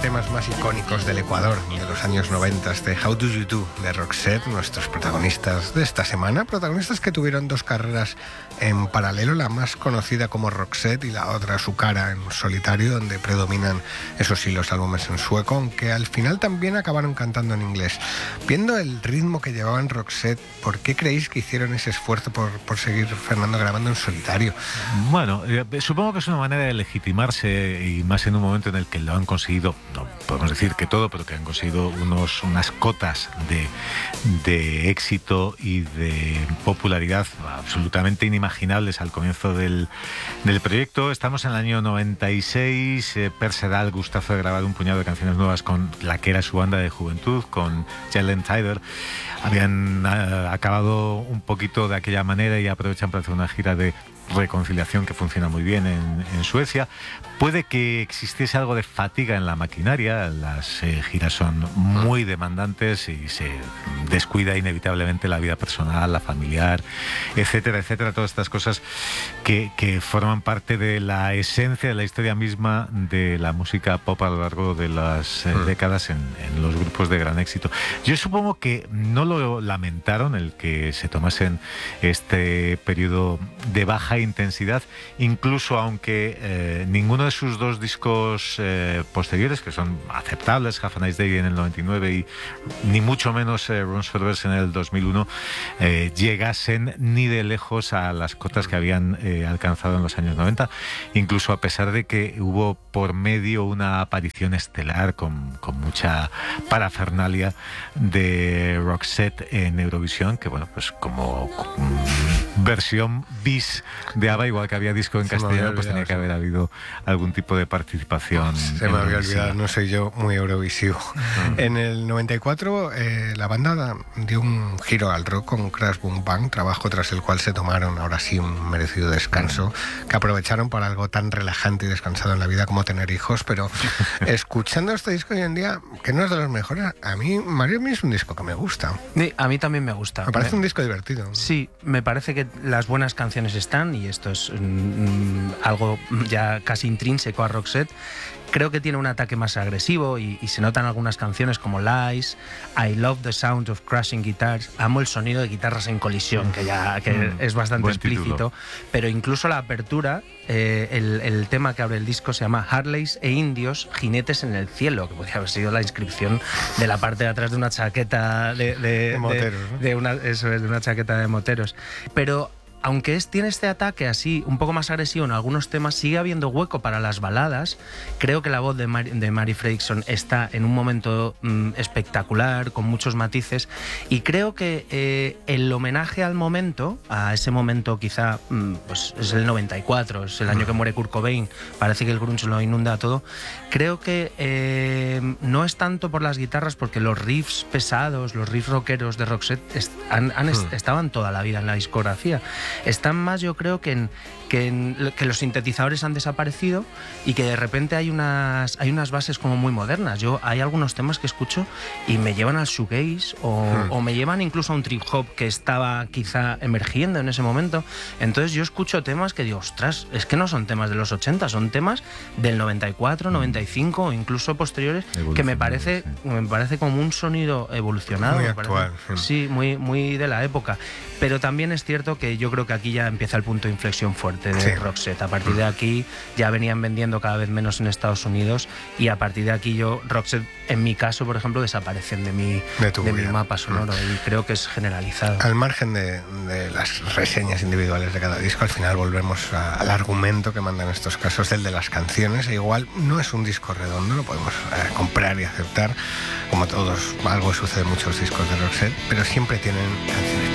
temas más icónicos del Ecuador de los años 90, de How Do You Do de Roxette, nuestros protagonistas de esta semana, protagonistas que tuvieron dos carreras en paralelo, la más conocida como Roxette y la otra Su Cara en solitario, donde predominan esos y los álbumes en sueco, aunque al final también acabaron cantando en inglés. Viendo el ritmo que llevaban Roxette, ¿por qué creéis que hicieron ese esfuerzo por seguir, Fernando, grabando en solitario? Bueno, supongo que es una manera de legitimarse, y más en un momento en el que lo han conseguido, no podemos decir que todo, pero que han conseguido unas cotas de éxito y de popularidad absolutamente inimaginables al comienzo del proyecto. Estamos en el año 96, Per se da el gustazo de grabar un puñado de canciones nuevas con la que era su banda de juventud, con Jalen Tyler. Habían acabado un poquito de aquella manera y aprovechan para hacer una gira de reconciliación que funciona muy bien en Suecia. Puede que existiese algo de fatiga en la maquinaria, las giras son muy demandantes y se descuida inevitablemente la vida personal, la familiar, etcétera, etcétera, todas estas cosas que forman parte de la esencia de la historia misma de la música pop a lo largo de las décadas en los grupos de gran éxito. Yo supongo que no lo lamentaron el que se tomasen este periodo de baja intensidad, incluso aunque ninguno de sus dos discos posteriores, que son aceptables, Have a Nice Day en el 99 y ni mucho menos Rooms for Bears en el 2001, llegasen ni de lejos a las cotas que habían alcanzado en los años 90, incluso a pesar de que hubo por medio una aparición estelar con mucha parafernalia de Roxette en Eurovisión, que bueno, pues como versión bis de ABBA, igual que había disco en castellano, pues tenía que haber habido algún tipo de participación. Se me había olvidado, no soy yo muy eurovisivo. En el 94 la banda dio un giro al rock con Crash Boom Bang, trabajo tras el cual se tomaron ahora sí un merecido descanso, que aprovecharon para algo tan relajante y descansado en la vida como tener hijos. Pero escuchando este disco hoy en día, que no es de los mejores, a mí Mario es un disco que me gusta. Sí, a mí también me gusta. Me parece un disco divertido. Sí, me parece que las buenas canciones están, y esto es algo ya casi intrínseco a Roxette. Creo que tiene un ataque más agresivo y se notan algunas canciones como Lies, I Love the Sound of Crashing Guitars. Amo el sonido de guitarras en colisión, que es bastante explícito. Título. Pero incluso la apertura, el tema que abre el disco se llama Harleys e Indios, Jinetes en el Cielo, que podría haber sido la inscripción de la parte de atrás de una chaqueta de moteros, ¿no? de una chaqueta de moteros. Pero aunque tiene este ataque así un poco más agresivo en algunos temas, sigue habiendo hueco para las baladas. Creo que la voz de Mari Fredriksson está en un momento espectacular, con muchos matices, y creo que el homenaje al momento, a ese momento quizá, pues es el 94, es el año que muere Kurt Cobain, parece que el grunge lo inunda todo. Creo que no es tanto por las guitarras, porque los riffs pesados, los riffs rockeros de Roxette estaban toda la vida en la discografía. Están más, yo creo, que los sintetizadores han desaparecido y que de repente hay unas bases como muy modernas. Hay algunos temas que escucho y me llevan al shoegaze o me llevan incluso a un trip hop que estaba quizá emergiendo en ese momento. Entonces yo escucho temas que digo, ostras, es que no son temas de los 80, son temas del 94, 95 o incluso posteriores, que me parece como un sonido evolucionado. Muy actual. Sí, muy de la época. Pero también es cierto que yo creo que aquí ya empieza el punto de inflexión fuerte de Roxette. A partir de aquí ya venían vendiendo cada vez menos en Estados Unidos, y a partir de aquí Roxette, en mi caso, por ejemplo, desaparecen de mi mapa sonoro, y creo que es generalizado. Al margen de las reseñas individuales de cada disco, al final volvemos al argumento que mandan estos casos, el de las canciones. E igual no es un disco redondo, lo podemos comprar y aceptar, como todos, algo sucede en muchos discos de Roxette, pero siempre tienen canciones